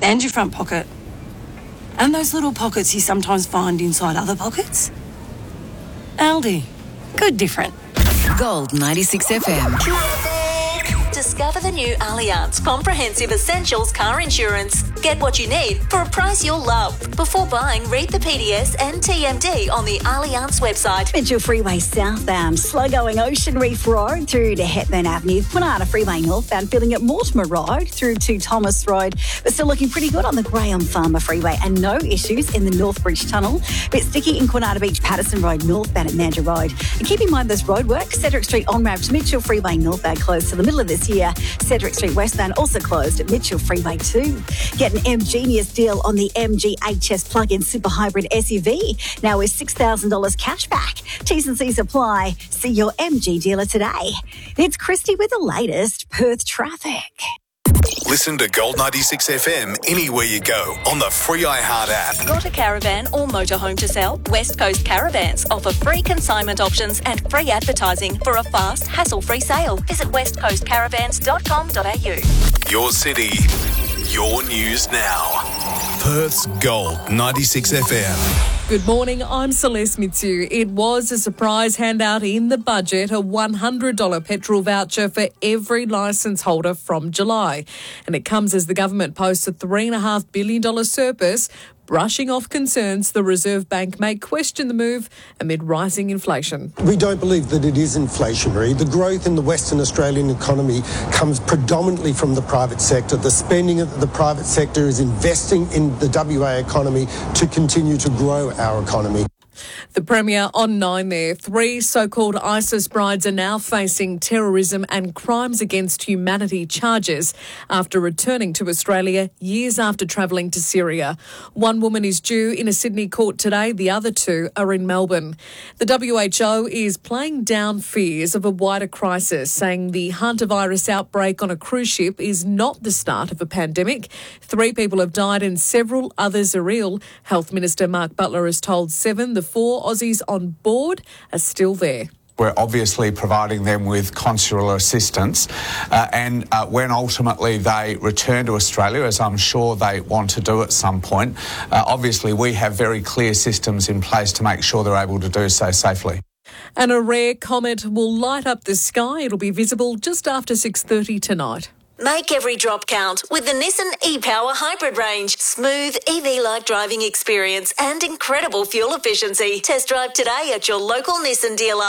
and your front pocket, and those little pockets you sometimes find inside other pockets. Aldi. Good different. Gold 96 FM. Discover the new Allianz Comprehensive Essentials car insurance. Get what you need for a price you'll love. Before buying, read the PDS and TMD on the Allianz website. Mitchell Freeway southbound, slow-going Ocean Reef Road through to Hepburn Avenue. Kwinana Freeway northbound, filling at Mortimer Road through to Thomas Road. But still looking pretty good on the Graham Farmer Freeway and no issues in the Northbridge Tunnel. Bit sticky in Kwinana Beach, Patterson Road northbound at Mandurah Road. And keep in mind this roadwork, Cedric Street on-ramp to Mitchell Freeway northbound closed to the middle of this year. Cedric Street westbound also closed at Mitchell Freeway 2. Get an M-Genius deal on the MG HS plug-in super hybrid SUV. Now with $6,000 cash back. T's and C's apply. See your MG dealer today. It's Christy with the latest Perth traffic. Listen to Gold 96 FM anywhere you go on the free iHeart app. Got a caravan or motorhome to sell? West Coast Caravans offer free consignment options and free advertising for a fast, hassle-free sale. Visit westcoastcaravans.com.au. Your city, your news now. Perth's Gold 96 FM. Good morning, I'm Celeste Mitsu. It was a surprise handout in the budget, a $100 petrol voucher for every licence holder from July. And it comes as the government posts a $3.5 billion surplus, brushing off concerns the Reserve Bank may question the move amid rising inflation. We don't believe that it is inflationary. The growth in the Western Australian economy comes predominantly from the private sector. The spending of the private sector is investing in the WA economy to continue to grow our economy. The Premier on 9 there. 3 so-called ISIS brides are now facing terrorism and crimes against humanity charges after returning to Australia years after travelling to Syria. 1 woman is due in a Sydney court today. The other 2 are in Melbourne. The WHO is playing down fears of a wider crisis, saying the hantavirus outbreak on a cruise ship is not the start of a pandemic. 3 people have died and several others are ill. Health Minister Mark Butler has told 7 the 4 Aussies on board are still there. We're obviously providing them with consular assistance and when ultimately they return to Australia, as I'm sure they want to do at some point, obviously we have very clear systems in place to make sure they're able to do so safely. And a rare comet will light up the sky. It'll be visible just after 6:30 tonight. Make every drop count with the Nissan e-Power Hybrid range. Smooth, EV-like driving experience and incredible fuel efficiency. Test drive today at your local Nissan dealer.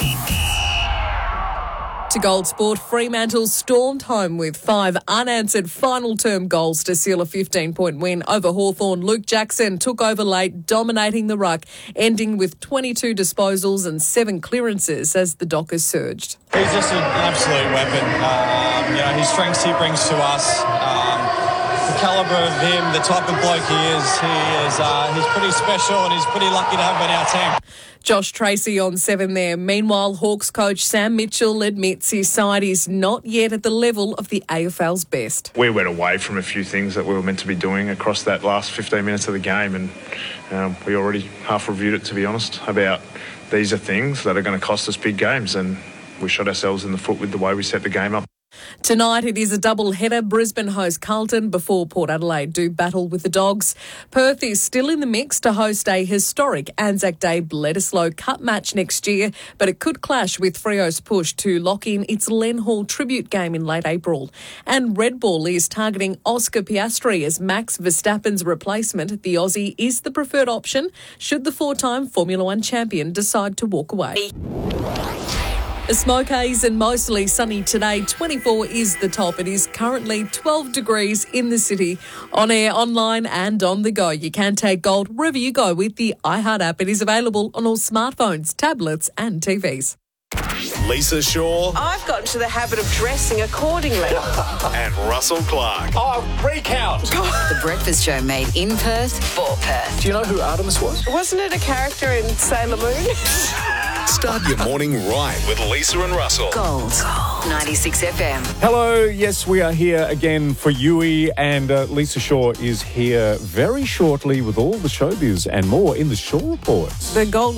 To Gold Sport, Fremantle stormed home with 5 unanswered final term goals to seal a 15-point win over Hawthorn. Luke Jackson took over late, dominating the ruck, ending with 22 disposals and 7 clearances as the Dockers surged. He's just an absolute weapon. His strengths he brings to us, the calibre of him, the type of bloke he is, he's pretty special and he's pretty lucky to have him in our team. Josh Tracy on 7 there. Meanwhile, Hawks coach Sam Mitchell admits his side is not yet at the level of the AFL's best. We went away from a few things that we were meant to be doing across that last 15 minutes of the game, and we already half reviewed it, to be honest, about these are things that are going to cost us big games, and we shot ourselves in the foot with the way we set the game up. Tonight it is a double-header. Brisbane host Carlton before Port Adelaide do battle with the Dogs. Perth is still in the mix to host a historic Anzac Day Bledisloe Cup match next year, but it could clash with Freo's push to lock in its Len Hall tribute game in late April. And Red Bull is targeting Oscar Piastri as Max Verstappen's replacement. The Aussie is the preferred option should the 4-time Formula One champion decide to walk away. A smoke haze and mostly sunny today. 24 is the top. It is currently 12 degrees in the city. On air, online and on the go. You can take Gold wherever you go with the iHeart app. It is available on all smartphones, tablets and TVs. Lisa Shaw. I've got into the habit of dressing accordingly. And Russell Clark. Oh, recount. The Breakfast Show made in Perth for Perth. Do you know who Artemis was? Wasn't it a character in Sailor Moon? Start your morning right with Lisa and Russell. Gold 96 FM. Hello, yes, we are here again for Yui, and Lisa Shaw is here very shortly with all the showbiz and more in the Shaw Reports. The Gold